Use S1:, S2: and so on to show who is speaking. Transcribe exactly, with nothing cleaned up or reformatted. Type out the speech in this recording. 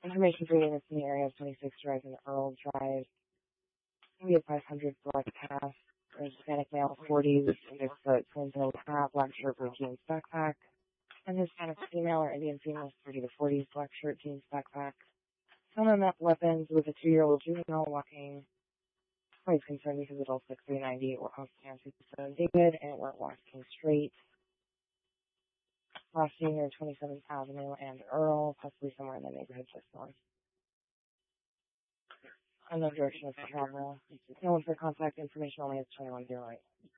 S1: Information for units in the area of twenty-six Drive and Earl Drive. We have five hundred Black Pass. There's Hispanic male, forties, six foot, twin tail hat, black shirt, blue jeans, backpack. And Hispanic female or Indian female, thirty to forties, black shirt, jeans, backpack. Someone that weapons with a two-year-old juvenile walking. Always concerned because adult six three ninety or off Kansas David, and we're walking straight. Last senior, twenty-seventh Avenue and Earl, possibly somewhere in the neighborhood just north. Unknown direction of travel. No one for contact information only is twenty-one zero eight.